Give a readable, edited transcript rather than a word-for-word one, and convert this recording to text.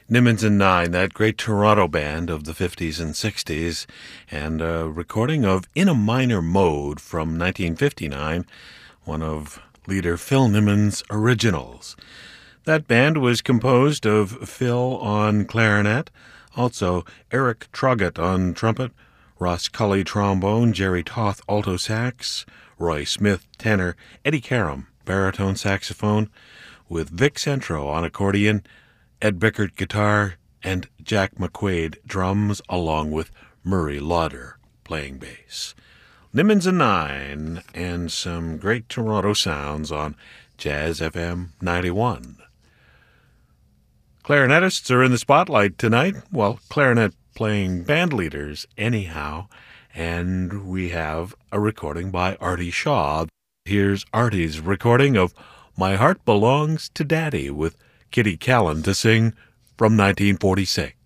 Nimmons and Nine, that great Toronto band of the 50s and 60s, and a recording of In a Minor Mode from 1959, one of leader Phil Nimmons' originals. That band was composed of Phil on clarinet, also Eric Trogett on trumpet, Ross Cully trombone, Jerry Toth alto sax, Roy Smith tenor, Eddie Karam baritone saxophone, with Vic Centro on accordion, Ed Bickert guitar, and Jack McQuaid drums, along with Murray Lauder playing bass. Nimmons and Nine, and some great Toronto sounds on Jazz FM 91. Clarinetists are in the spotlight tonight. Well, clarinet playing band leaders anyhow, and we have a recording by Artie Shaw. Here's Artie's recording of My Heart Belongs to Daddy with Kitty Callan to sing from 1946.